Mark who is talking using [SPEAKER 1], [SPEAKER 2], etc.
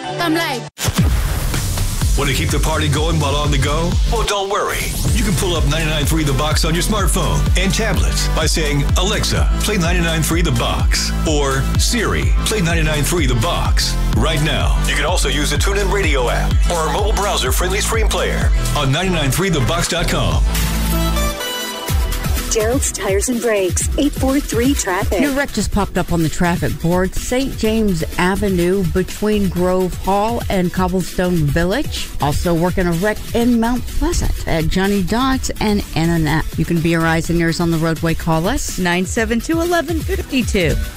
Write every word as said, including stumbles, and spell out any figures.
[SPEAKER 1] I'm like...
[SPEAKER 2] Want to keep the party going while on the go? Well, don't worry. You can pull up ninety-nine point three The Box on your smartphone and tablets by saying, Alexa, play ninety-nine point three The Box. Or, Siri, play ninety-nine point three The Box. Right now. You can also use the TuneIn Radio app or our mobile browser-friendly stream player on ninety-nine point three the box dot com.
[SPEAKER 3] Gerald's Tires and Brakes, eight four three traffic.
[SPEAKER 4] New wreck just popped up on the traffic board. Saint James Avenue between Grove Hall and Cobblestone Village. Also working a wreck in Mount Pleasant at Johnny Dots and Anna. You can be your eyes and ears on the roadway. Call us
[SPEAKER 5] nine seven two, one one five two.